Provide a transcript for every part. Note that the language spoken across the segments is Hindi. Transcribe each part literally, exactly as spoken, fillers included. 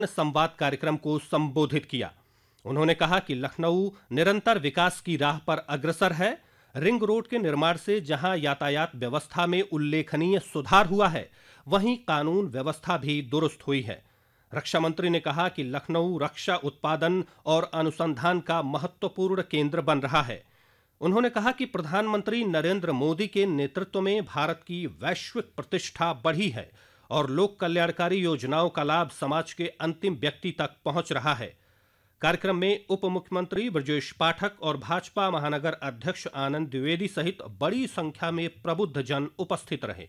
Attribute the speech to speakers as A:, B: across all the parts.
A: संवाद कार्यक्रम को संबोधित किया। उन्होंने कहा कि लखनऊ निरंतर विकास की राह पर अग्रसर है। रिंग रोड के निर्माण से जहां यातायात व्यवस्था में उल्लेखनीय सुधार हुआ है, वहीं कानून व्यवस्था भी दुरुस्त हुई है। रक्षा मंत्री ने कहा कि लखनऊ रक्षा उत्पादन और अनुसंधान का महत्वपूर्ण केंद्र बन रहा है। उन्होंने कहा कि प्रधानमंत्री नरेंद्र मोदी के नेतृत्व में भारत की वैश्विक प्रतिष्ठा बढ़ी है और लोक कल्याणकारी योजनाओं का लाभ समाज के अंतिम व्यक्ति तक पहुंच रहा है। कार्यक्रम में उप मुख्यमंत्री ब्रजेश पाठक और भाजपा महानगर अध्यक्ष आनंद द्विवेदी सहित बड़ी संख्या में प्रबुद्ध जन उपस्थित रहे।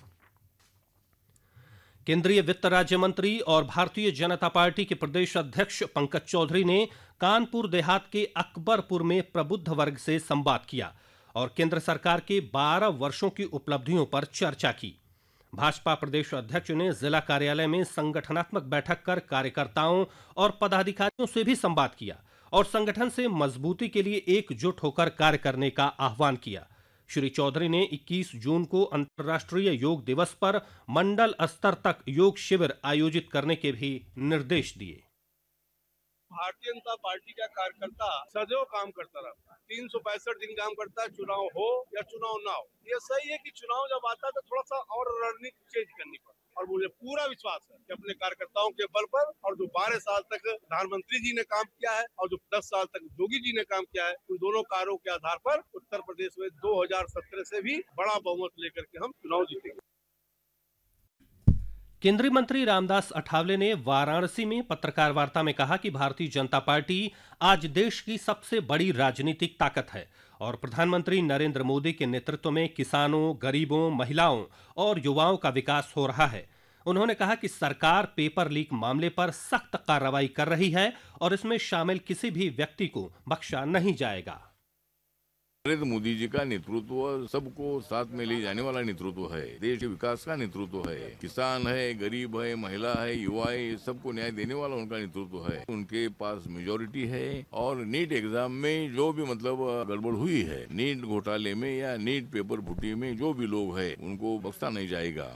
A: केंद्रीय वित्त राज्य मंत्री और भारतीय जनता पार्टी के प्रदेश अध्यक्ष पंकज चौधरी ने कानपुर देहात के अकबरपुर में प्रबुद्ध वर्ग से संवाद किया और केंद्र सरकार के बारह वर्षों की उपलब्धियों पर चर्चा की। भाजपा प्रदेश अध्यक्ष ने जिला कार्यालय में संगठनात्मक बैठक कर कार्यकर्ताओं और पदाधिकारियों से भी संवाद किया और संगठन से मजबूती के लिए एकजुट होकर कार्य करने का आह्वान किया। श्री चौधरी ने इक्कीस जून को अंतर्राष्ट्रीय योग दिवस पर मंडल स्तर तक योग शिविर आयोजित करने के भी निर्देश दिए।
B: भारतीय जनता पार्टी का कार्यकर्ता सदैव काम करता रहता है, तीन सौ पैंसठ दिन काम करता है, चुनाव हो या चुनाव ना हो। ये सही है कि चुनाव जब आता है तो थोड़ा सा और रणनीति चेंज करनी पड़ती है और मुझे पूरा विश्वास है कि अपने कार्यकर्ताओं के बल पर और जो बारह साल तक प्रधानमंत्री जी ने काम किया है और जो दस साल तक योगी जी ने काम किया है, उन दोनों कार्यों के आधार पर उत्तर प्रदेश में दो हजार सत्रह से भी बड़ा बहुमत लेकर के हम चुनाव जीतेंगे।
A: केंद्रीय मंत्री रामदास अठावले ने वाराणसी में पत्रकार वार्ता में कहा कि भारतीय जनता पार्टी आज देश की सबसे बड़ी राजनीतिक ताकत है और प्रधानमंत्री नरेंद्र मोदी के नेतृत्व में किसानों, गरीबों, महिलाओं और युवाओं का विकास हो रहा है। उन्होंने कहा कि सरकार पेपर लीक मामले पर सख्त कार्रवाई कर रही है और इसमें शामिल किसी भी व्यक्ति को बख्शा नहीं जाएगा।
C: नरेंद्र मोदी जी का नेतृत्व सबको साथ में ले जाने वाला नेतृत्व है, देश के विकास का नेतृत्व है। किसान है, गरीब है, महिला है, युवा है, सबको न्याय देने वाला उनका नेतृत्व है। उनके पास मेजोरिटी है और नीट एग्जाम में जो भी मतलब गड़बड़ हुई है, नीट घोटाले में या नीट पेपर फुटी में जो भी लोग है उनको बख्शा नहीं जाएगा।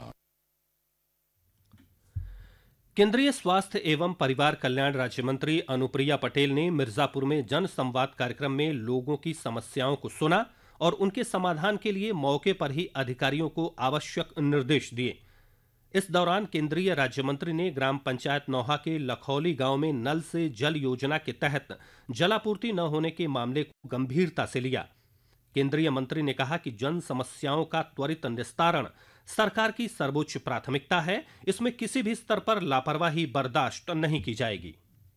A: केंद्रीय स्वास्थ्य एवं परिवार कल्याण राज्य मंत्री अनुप्रिया पटेल ने मिर्जापुर में जन संवाद कार्यक्रम में लोगों की समस्याओं को सुना और उनके समाधान के लिए मौके पर ही अधिकारियों को आवश्यक निर्देश दिए। इस दौरान केंद्रीय राज्य मंत्री ने ग्राम पंचायत नौहा के लखौली गांव में नल से जल योजना के तहत जलापूर्ति न होने के मामले को गंभीरता से लिया। केंद्रीय मंत्री ने कहा कि जन समस्याओं का त्वरित निस्तारण सरकार की सर्वोच्च प्राथमिकता है, इसमें किसी भी स्तर पर लापरवाही बर्दाश्त नहीं की जाएगी।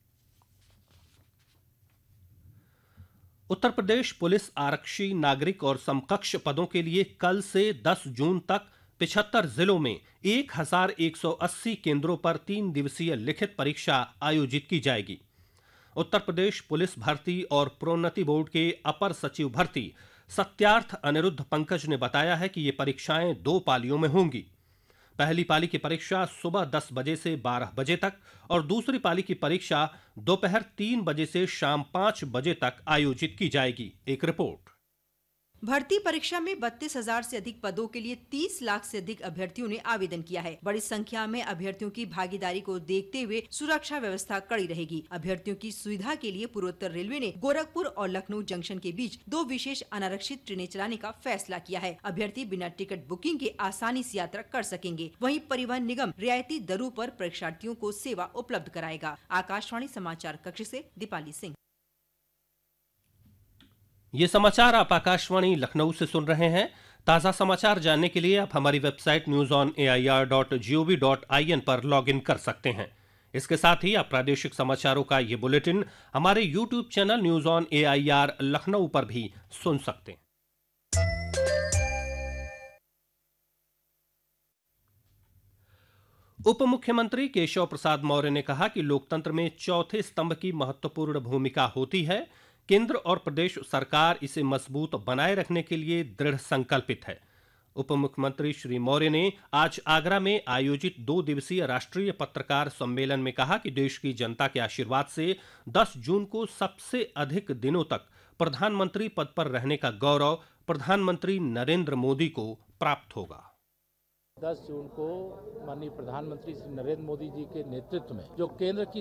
A: उत्तर प्रदेश पुलिस आरक्षी, नागरिक और समकक्ष पदों के लिए कल से दस जून तक पिछहत्तर जिलों में एक हजार एक सौ अस्सी केंद्रों पर तीन दिवसीय लिखित परीक्षा आयोजित की जाएगी। उत्तर प्रदेश पुलिस भर्ती और प्रोन्नति बोर्ड के अपर सचिव भर्ती सत्यार्थ अनिरुद्ध पंकज ने बताया है कि ये परीक्षाएं दो पालियों में होंगी। पहली पाली की परीक्षा सुबह दस बजे से बारह बजे तक और दूसरी पाली की परीक्षा दोपहर तीन बजे से शाम पांच बजे तक आयोजित की जाएगी। एक रिपोर्ट।
D: भर्ती परीक्षा में बत्तीस हजार से अधिक पदों के लिए तीस लाख से अधिक अभ्यर्थियों ने आवेदन किया है। बड़ी संख्या में अभ्यर्थियों की भागीदारी को देखते हुए सुरक्षा व्यवस्था कड़ी रहेगी। अभ्यर्थियों की सुविधा के लिए पूर्वोत्तर रेलवे ने गोरखपुर और लखनऊ जंक्शन के बीच दो विशेष अनारक्षित ट्रेनें चलाने का फैसला किया है। अभ्यर्थी बिना टिकट बुकिंग के आसानी से यात्रा कर सकेंगे। वहीं परिवहन निगम रियायती दरों पर परीक्षार्थियों को सेवा उपलब्ध कराएगा। आकाशवाणी समाचार कक्ष से दीपाली सिंह।
A: ये समाचार आप आकाशवाणी लखनऊ से सुन रहे हैं। ताज़ा समाचार जानने के लिए आप हमारी website news on A I R dot G O V dot I N पर लॉग इन कर सकते हैं। इसके साथ ही आप प्रादेशिक समाचारों का ये बुलेटिन हमारे YouTube channel news on A I R Lucknow पर भी सुन सकते हैं। उप मुख्यमंत्री केशव प्रसाद मौर्य ने कहा कि लोकतंत्र में चौथे स्तंभ की महत्वपूर्ण भूमिका होती है। केंद्र और प्रदेश सरकार इसे मजबूत बनाए रखने के लिए दृढ़ संकल्पित है। उप मुख्यमंत्री श्री मौर्य ने आज आगरा में आयोजित दो दिवसीय राष्ट्रीय पत्रकार सम्मेलन में कहा कि देश की जनता के आशीर्वाद से दस जून को सबसे अधिक दिनों तक प्रधानमंत्री पद पर रहने का गौरव प्रधानमंत्री नरेंद्र मोदी को प्राप्त होगा।
E: दस जून को माननीय प्रधानमंत्री श्री नरेंद्र मोदी जी के नेतृत्व में जो केंद्र की